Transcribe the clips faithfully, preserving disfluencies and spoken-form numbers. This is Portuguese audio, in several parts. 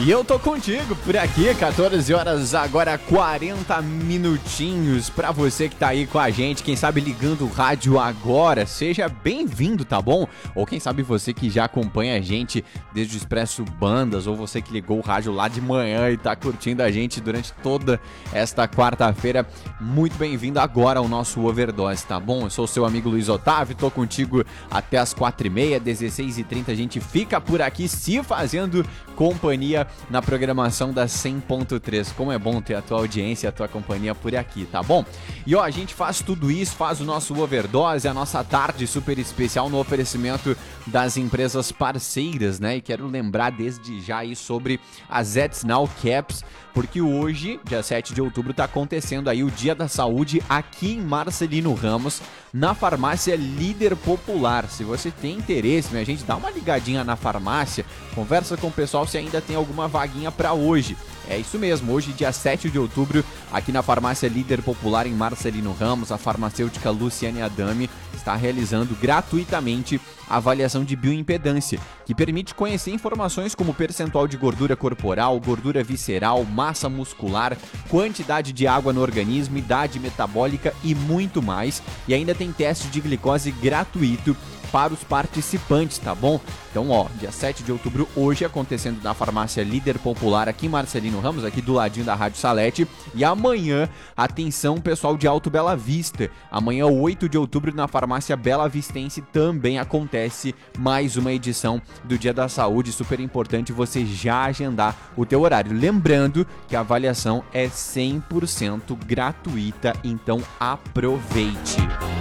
E eu tô contigo por aqui, quatorze horas, agora quarenta minutinhos pra você que tá aí com a gente, quem sabe ligando o rádio agora, seja bem-vindo, tá bom? Ou quem sabe você que já acompanha a gente desde o Expresso Bandas, ou você que ligou o rádio lá de manhã e tá curtindo a gente durante toda esta quarta-feira, muito bem-vindo agora ao nosso Overdose, tá bom? Eu sou o seu amigo Luiz Otávio, tô contigo até as quatro e meia, dezesseis e trinta, a gente fica por aqui se fazendo companhia na programação da cem ponto três. Como é bom ter a tua audiência, a tua companhia por aqui, tá bom? E ó, a gente faz tudo isso, faz o nosso Overdose, a nossa tarde super especial no oferecimento das empresas parceiras, né? E quero lembrar desde já aí sobre a Zets Now Caps, porque hoje, dia sete de outubro, tá acontecendo aí o Dia da Saúde aqui em Marcelino Ramos, na farmácia Líder Popular. Se você tem interesse, minha gente, dá uma ligadinha na farmácia, conversa com o pessoal se ainda tem alguma vaguinha para hoje. É isso mesmo, hoje dia sete de outubro, aqui na farmácia Líder Popular em Marcelino Ramos, a farmacêutica Luciane Adami está realizando gratuitamente a avaliação de bioimpedância, que permite conhecer informações como percentual de gordura corporal, gordura visceral, massa muscular, quantidade de água no organismo, idade metabólica e muito mais. E ainda tem teste de glicose gratuito para os participantes, tá bom? Então, ó, dia sete de outubro, hoje, acontecendo na farmácia Líder Popular aqui em Marcelino Ramos, aqui do ladinho da Rádio Salete. E amanhã, atenção pessoal de Alto Bela Vista, amanhã, oito de outubro, na farmácia Bela Vistense, também acontece mais uma edição do Dia da Saúde. Super importante você já agendar o teu horário. Lembrando que a avaliação é cem por cento gratuita, então aproveite.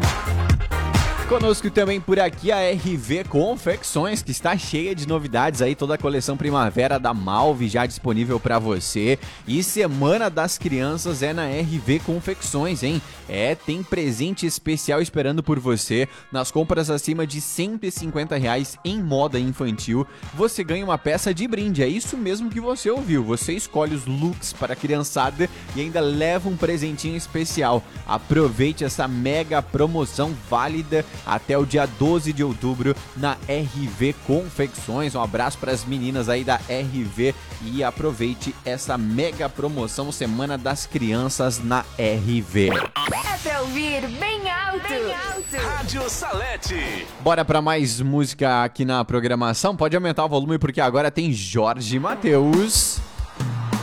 Conosco também por aqui a R V Confecções, que está cheia de novidades aí, toda a coleção primavera da Malve já disponível para você. E Semana das Crianças é na R V Confecções, hein? É, tem presente especial esperando por você. Nas compras acima de cento e cinquenta reais em moda infantil, você ganha uma peça de brinde. É isso mesmo que você ouviu. Você escolhe os looks para a criançada e ainda leva um presentinho especial. Aproveite essa mega promoção válida até o dia doze de outubro na R V Confecções. Um abraço para as meninas aí da R V e aproveite essa mega promoção Semana das Crianças na R V. É pra ouvir bem alto. Bem alto. Rádio Salete. Bora para mais música aqui na programação. Pode aumentar o volume porque agora tem Jorge Mateus.